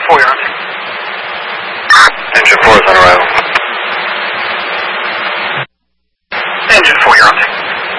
4, you're on. Engine 4 is on arrival.